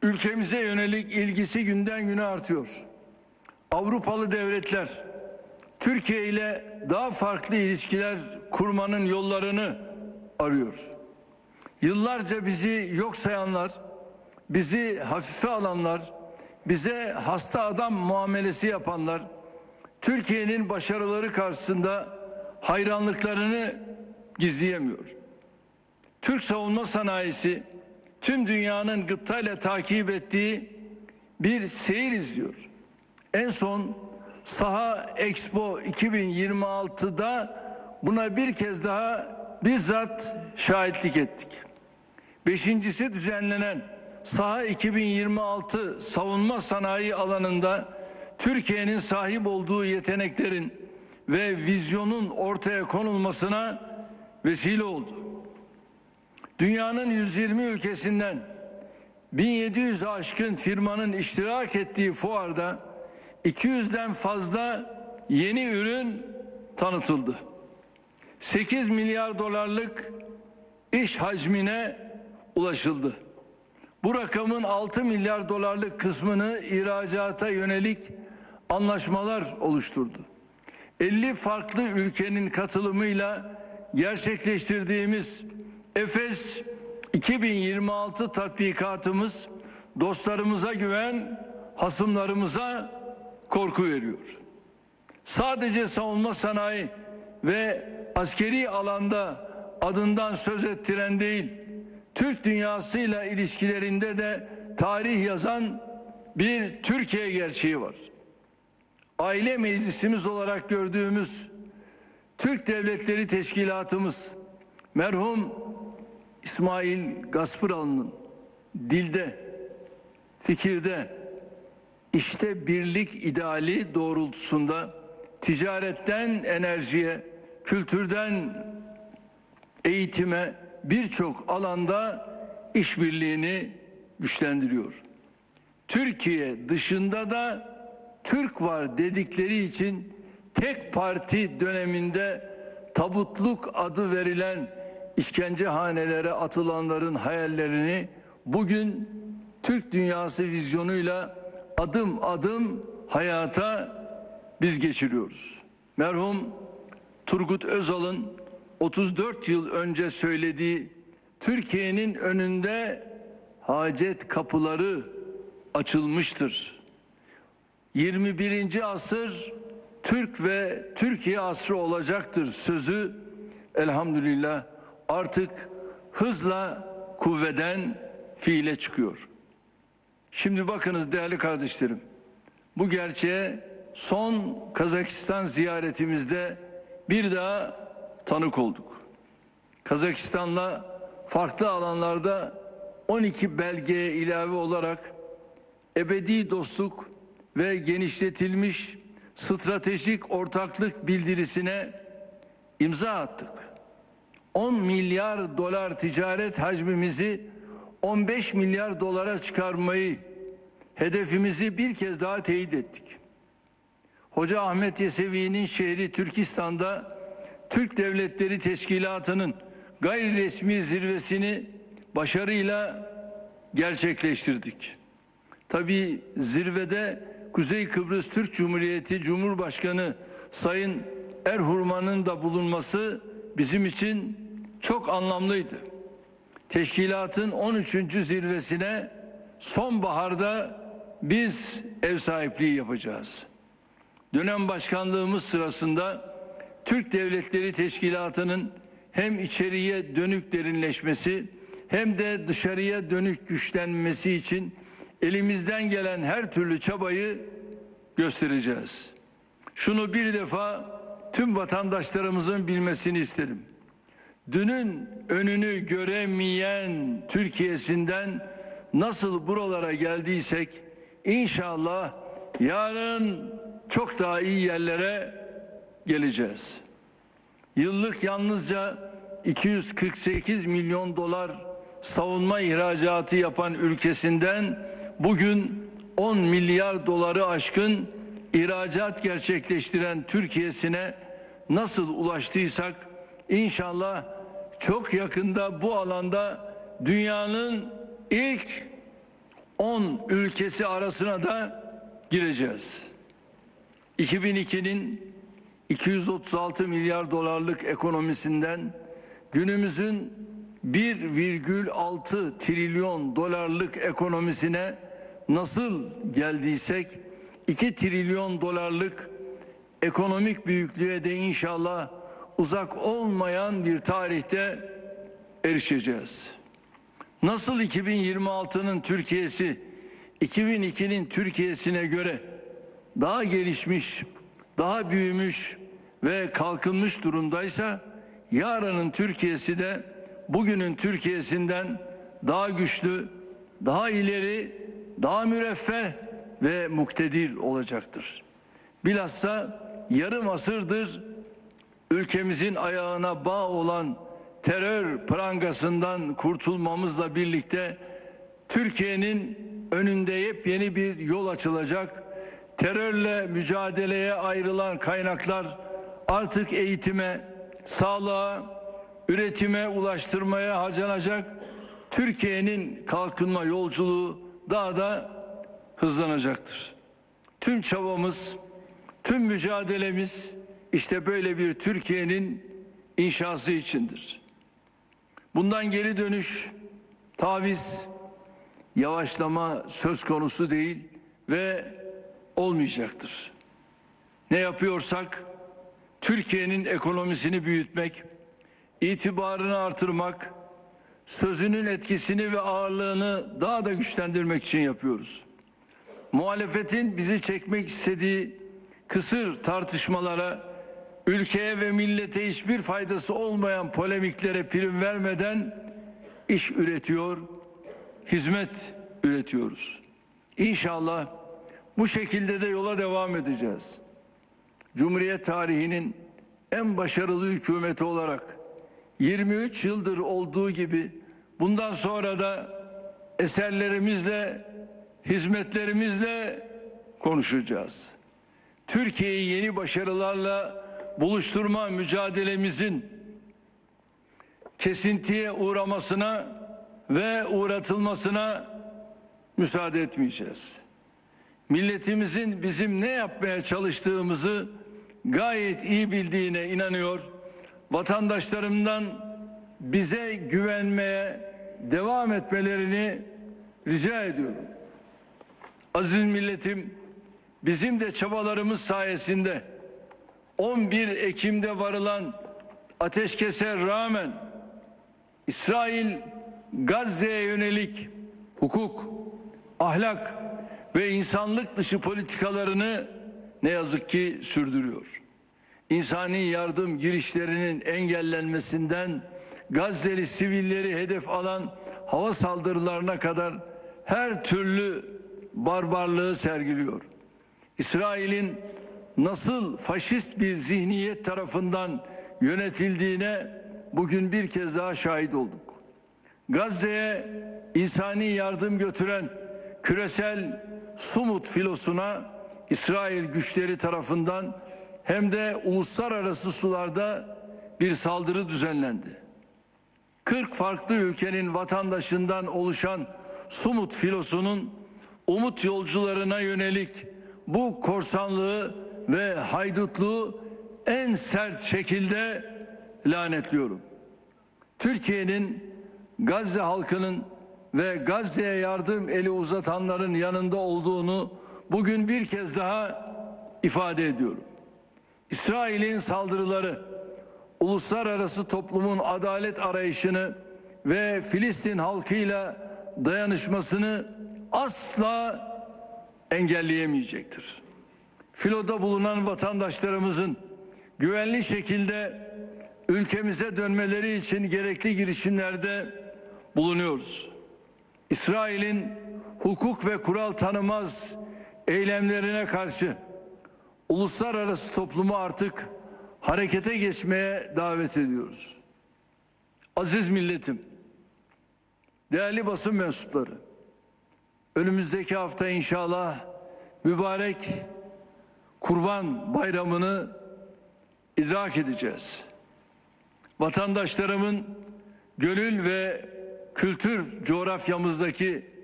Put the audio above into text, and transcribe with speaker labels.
Speaker 1: ülkemize yönelik ilgisi günden güne artıyor. Avrupalı devletler Türkiye ile daha farklı ilişkiler kurmanın yollarını arıyor. Yıllarca bizi yok sayanlar, bizi hafife alanlar, bize hasta adam muamelesi yapanlar, Türkiye'nin başarıları karşısında hayranlıklarını gizleyemiyor. Türk savunma sanayisi tüm dünyanın gıptayla takip ettiği bir seyir izliyor. En son Saha Expo 2026'da buna bir kez daha bizzat şahitlik ettik. Beşincisi düzenlenen Saha 2026 savunma sanayi alanında Türkiye'nin sahip olduğu yeteneklerin ve vizyonun ortaya konulmasına vesile oldu. Dünyanın 120 ülkesinden 1700'e aşkın firmanın iştirak ettiği fuarda 200'den fazla yeni ürün tanıtıldı. 8 milyar dolarlık iş hacmine ulaşıldı. Bu rakamın 6 milyar dolarlık kısmını ihracata yönelik anlaşmalar oluşturdu. 50 farklı ülkenin katılımıyla gerçekleştirdiğimiz Efes 2026 tatbikatımız dostlarımıza güven, hasımlarımıza korku veriyor. Sadece savunma sanayi ve askeri alanda adından söz ettiren değil, Türk dünyasıyla ilişkilerinde de tarih yazan bir Türkiye gerçeği var. Aile meclisimiz olarak gördüğümüz Türk Devletleri Teşkilatımız, merhum İsmail Gaspıralı'nın dilde, fikirde, işte birlik ideali doğrultusunda ticaretten enerjiye, kültürden eğitime birçok alanda işbirliğini güçlendiriyor. Türkiye dışında da Türk var dedikleri için tek parti döneminde tabutluk adı verilen işkencehanelere atılanların hayallerini bugün Türk dünyası vizyonuyla adım adım hayata biz geçiriyoruz. Merhum Turgut Özal'ın 34 yıl önce söylediği Türkiye'nin önünde hacet kapıları açılmıştır. 21. asır Türk ve Türkiye asrı olacaktır sözü elhamdülillah artık hızla kuvveden fiile çıkıyor. Şimdi bakınız değerli kardeşlerim, bu gerçeğe son Kazakistan ziyaretimizde bir daha tanık olduk. Kazakistan'la farklı alanlarda 12 belgeye ilave olarak ebedi dostluk ve genişletilmiş stratejik ortaklık bildirisine imza attık. 10 milyar dolar ticaret hacmimizi 15 milyar dolara çıkarmayı hedefimizi bir kez daha teyit ettik. Hoca Ahmet Yesevi'nin şehri Türkistan'da Türk Devletleri Teşkilatı'nın gayri resmi zirvesini başarıyla gerçekleştirdik. Tabii zirvede Kuzey Kıbrıs Türk Cumhuriyeti Cumhurbaşkanı Sayın Erhurman'ın da bulunması bizim için çok anlamlıydı. Teşkilatın 13. zirvesine sonbaharda biz ev sahipliği yapacağız. Dönem başkanlığımız sırasında Türk Devletleri Teşkilatı'nın hem içeriye dönük derinleşmesi hem de dışarıya dönük güçlenmesi için elimizden gelen her türlü çabayı göstereceğiz. Şunu bir defa tüm vatandaşlarımızın bilmesini isterim. Dünün önünü göremeyen Türkiye'sinden nasıl buralara geldiysek inşallah yarın çok daha iyi yerlere geleceğiz. Yıllık yalnızca 248 milyon dolar savunma ihracatı yapan ülkesinden bugün 10 milyar doları aşkın ihracat gerçekleştiren Türkiye'sine nasıl ulaştıysak inşallah çok yakında bu alanda dünyanın ilk 10 ülkesi arasına da gireceğiz. 2002'nin 236 milyar dolarlık ekonomisinden günümüzün 1,6 trilyon dolarlık ekonomisine nasıl geldiysek 2 trilyon dolarlık ekonomik büyüklüğe de inşallah uzak olmayan bir tarihte erişeceğiz. Nasıl 2026'nın Türkiye'si 2002'nin Türkiye'sine göre daha gelişmiş, daha büyümüş ve kalkınmış durumdaysa yarının Türkiye'si de bugünün Türkiye'sinden daha güçlü, daha ileri, daha müreffeh ve muktedir olacaktır. Bilhassa yarım asırdır ülkemizin ayağına bağ olan terör prangasından kurtulmamızla birlikte Türkiye'nin önünde yepyeni bir yol açılacak. Terörle mücadeleye ayrılan kaynaklar artık eğitime, sağlığa, üretime ulaştırmaya harcanacak. Türkiye'nin kalkınma yolculuğu daha da hızlanacaktır. Tüm çabamız, tüm mücadelemiz işte böyle bir Türkiye'nin inşası içindir. Bundan geri dönüş, taviz, yavaşlama söz konusu değil ve olmayacaktır. Ne yapıyorsak Türkiye'nin ekonomisini büyütmek, itibarını artırmak, sözünün etkisini ve ağırlığını daha da güçlendirmek için yapıyoruz. Muhalefetin bizi çekmek istediği kısır tartışmalara, ülkeye ve millete hiçbir faydası olmayan polemiklere prim vermeden iş üretiyor, hizmet üretiyoruz. İnşallah bu şekilde de yola devam edeceğiz. Cumhuriyet tarihinin en başarılı hükümeti olarak 23 yıldır olduğu gibi bundan sonra da eserlerimizle, hizmetlerimizle konuşacağız. Türkiye'yi yeni başarılarla buluşturma mücadelemizin kesintiye uğramasına ve uğratılmasına müsaade etmeyeceğiz. Milletimizin bizim ne yapmaya çalıştığımızı gayet iyi bildiğine inanıyor. Vatandaşlarımdan bize güvenmeye devam etmelerini rica ediyorum. Aziz milletim, bizim de çabalarımız sayesinde 11 Ekim'de varılan ateşkese rağmen İsrail Gazze'ye yönelik hukuk, ahlak ve insanlık dışı politikalarını ne yazık ki sürdürüyor. İnsani yardım girişlerinin engellenmesinden Gazze'li sivilleri hedef alan hava saldırılarına kadar her türlü barbarlığı sergiliyor. İsrail'in nasıl faşist bir zihniyet tarafından yönetildiğine bugün bir kez daha şahit olduk. Gazze'ye insani yardım götüren küresel Sumut filosuna İsrail güçleri tarafından hem de uluslararası sularda bir saldırı düzenlendi. 40 farklı ülkenin vatandaşından oluşan Sumut filosunun umut yolcularına yönelik bu korsanlığı ve haydutluğu en sert şekilde lanetliyorum. Türkiye'nin Gazze halkının ve Gazze'ye yardım eli uzatanların yanında olduğunu bugün bir kez daha ifade ediyorum. İsrail'in saldırıları uluslararası toplumun adalet arayışını ve Filistin halkıyla dayanışmasını asla engelleyemeyecektir. Filoda bulunan vatandaşlarımızın güvenli şekilde ülkemize dönmeleri için gerekli girişimlerde bulunuyoruz. İsrail'in hukuk ve kural tanımaz eylemlerine karşı uluslararası toplumu artık harekete geçmeye davet ediyoruz. Aziz milletim, değerli basın mensupları, önümüzdeki hafta inşallah mübarek Kurban Bayramı'nı idrak edeceğiz. Vatandaşlarımın gönül ve kültür coğrafyamızdaki